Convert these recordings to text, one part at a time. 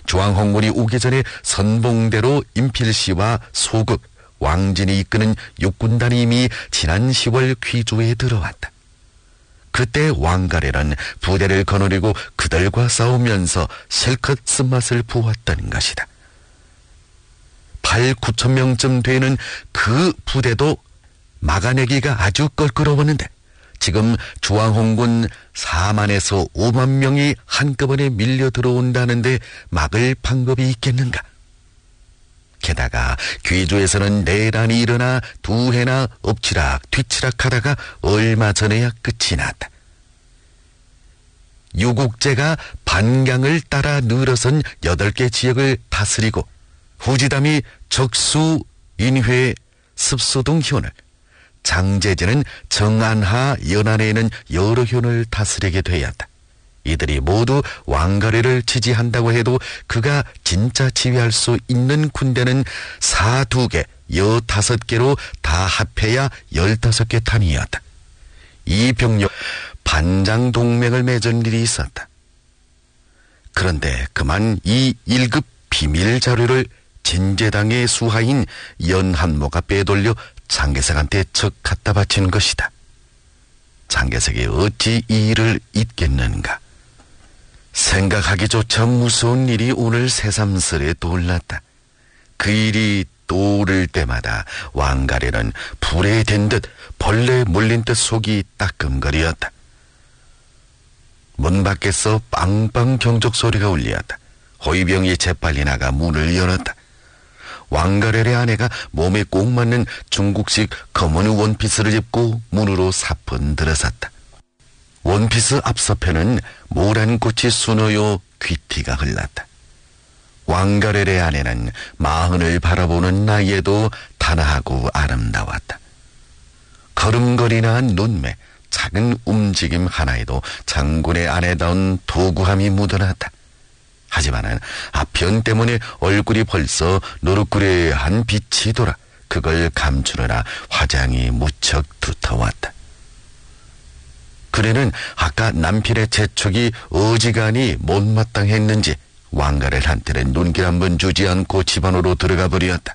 주황홍군이 오기 전에 선봉대로 임필씨와 소급, 왕진이 이끄는 육군단이 이미 지난 10월 귀주에 들어왔다. 그때 왕가래는 부대를 거느리고 그들과 싸우면서 실컷 쓴맛을 부었던 것이다. 8, 9천 명쯤 되는 그 부대도 막아내기가 아주 껄끄러웠는데 지금 주황홍군 4만에서 5만 명이 한꺼번에 밀려 들어온다는데 막을 방법이 있겠는가? 게다가 귀주에서는 내란이 일어나 두 해나 엎치락 뒤치락 하다가 얼마 전에야 끝이 났다. 유국제가 반강을 따라 늘어선 8개 지역을 다스리고 후지담이 적수, 인회, 습수 등 현을, 장제지는 정안하, 연안에는 여러 현을 다스리게 되었다. 이들이 모두 왕가래를 지지한다고 해도 그가 진짜 지휘할 수 있는 군대는 사 2개, 여 5개로 다 합해야 15개 탄이었다. 이 병력 반장 동맹을 맺은 일이 있었다. 그런데 그만 이 1급 비밀 자료를 진제당의 수하인 연한모가 빼돌려 장개석한테 척 갖다 바친 것이다. 장개석이 어찌 이 일을 잊겠는가? 생각하기조차 무서운 일이 오늘 새삼스레 떠올랐다. 그 일이 떠오를 때마다 왕가래는 불에 댄 듯 벌레 물린 듯 속이 따끔거리었다. 문 밖에서 빵빵 경적 소리가 울렸다. 호위병이 재빨리 나가 문을 열었다. 왕가래의 아내가 몸에 꼭 맞는 중국식 검은 원피스를 입고 문으로 사뿐 들어섰다. 원피스 앞서편은 모란 꽃이 수놓여 귀티가 흘렀다. 왕가래의 아내는 마흔을 바라보는 나이에도 단아하고 아름다웠다. 걸음걸이나 한 눈매, 작은 움직임 하나에도 장군의 아내다운 도구함이 묻어났다. 하지만은 아편 때문에 얼굴이 벌써 노릇구레한 빛이 돌아 그걸 감추느라 화장이 무척 두터웠다. 그래는 아까 남편의 재촉이 어지간히 못마땅했는지 왕가를 한때는 눈길 한번 주지 않고 집안으로 들어가 버렸다.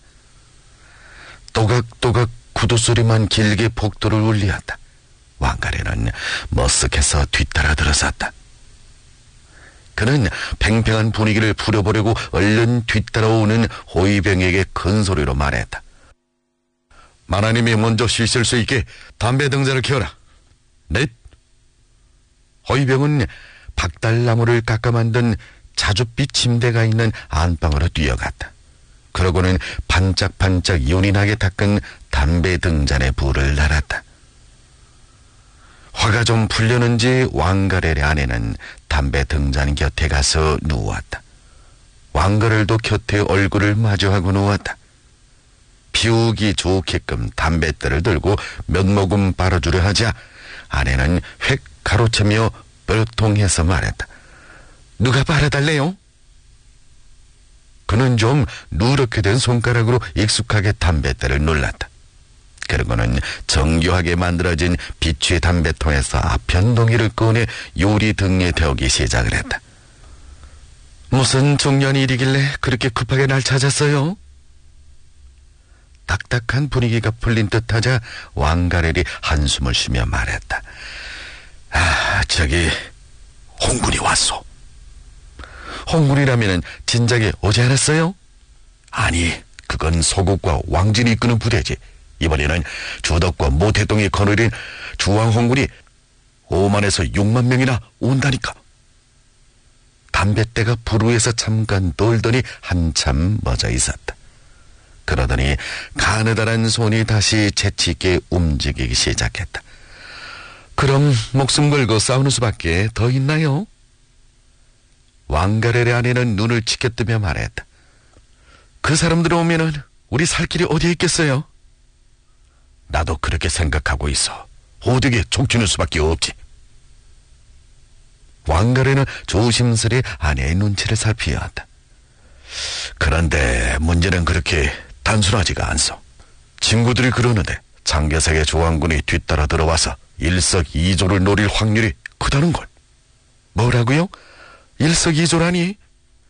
또각또각 구두소리만 길게 복도를 울리었다. 왕가래는 머쓱해서 뒤따라 들어섰다. 그는 팽팽한 분위기를 풀어보려고 얼른 뒤따라오는 호위병에게 큰 소리로 말했다. 마나님이 먼저 쉬실 수 있게 담배 등잔을 켜라. 넷. 호위병은 박달나무를 깎아 만든 자줏빛 침대가 있는 안방으로 뛰어갔다. 그러고는 반짝반짝 윤이 나게 닦은 담배 등잔에 불을 달았다. 화가 좀 풀렸는지 왕가래의 아내는 담배 등잔 곁에 가서 누웠다. 왕가래도 곁에 얼굴을 마주하고 누웠다. 피우기 좋게끔 담뱃대를 들고 몇 모금 빨아주려 하자 아내는 획 가로채며 뻘통해서 말했다. 누가 빨아달래요? 그는 좀 누렇게 된 손가락으로 익숙하게 담뱃대를 눌렀다. 그러고는 정교하게 만들어진 비취 담배통에서 아편동이를 꺼내 요리 등에 데우기 시작을 했다. 무슨 중요한 일이길래 그렇게 급하게 날 찾았어요? 딱딱한 분위기가 풀린 듯하자 왕가렐이 한숨을 쉬며 말했다. 저기 홍군이 왔소. 홍군이라면은 진작에 오지 않았어요? 아니, 그건 소국과 왕진이 이끄는 부대지. 이번에는 주덕과 모태동이 거느린 주황홍군이 5만에서 6만 명이나 온다니까. 담뱃대가 불우에서 잠깐 돌더니 한참 멎어 있었다. 그러더니 가느다란 손이 다시 재치있게 움직이기 시작했다. 그럼 목숨 걸고 싸우는 수밖에 더 있나요? 왕가렐의 아내는 눈을 치켜뜨며 말했다. 그 사람들 오면은 우리 살 길이 어디에 있겠어요? 나도 그렇게 생각하고 있어. 호되게 족치는 수밖에 없지. 왕가렐은 조심스레 아내의 눈치를 살피었다. 그런데 문제는 그렇게 단순하지가 않소. 친구들이 그러는데 장개석의 조왕군이 뒤따라 들어와서 일석이조를 노릴 확률이 크다는 걸. 뭐라고요? 일석이조라니?